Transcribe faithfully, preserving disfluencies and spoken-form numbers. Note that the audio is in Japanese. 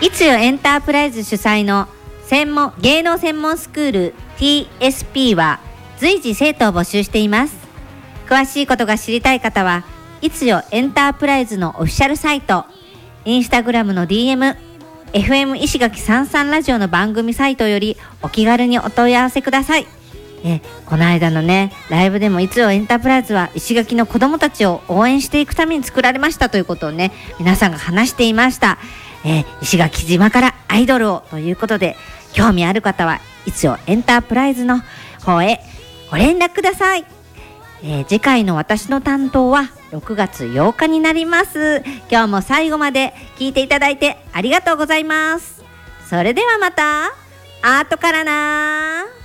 いつよエンタープライズ主催の専門芸能専門スクール ティーエスピー は随時生徒を募集しています。詳しいことが知りたい方はいつよエンタープライズのオフィシャルサイト、インスタグラムの ディーエム、エフエム 石垣さんさんラジオの番組サイトよりお気軽にお問い合わせください。えこの間のねライブでもいつよエンタープライズは石垣の子どもたちを応援していくために作られましたということをね皆さんが話していました。えー、石垣島からアイドルをということで、興味ある方はいつよエンタープライズの方へご連絡ください。えー、次回の私の担当はろくがつようかになります。今日も最後まで聞いていただいてありがとうございます。それではまた後からな。